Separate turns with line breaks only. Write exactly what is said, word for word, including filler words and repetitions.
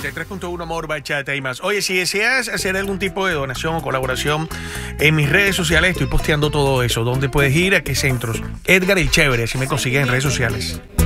y tres punto uno Amor, Bachata y más. Oye, si deseas hacer algún tipo de donación o colaboración, en mis redes sociales estoy posteando todo eso. ¿Dónde puedes ir? ¿A qué centros? Edgar el Chévere, así me consigues en redes sociales.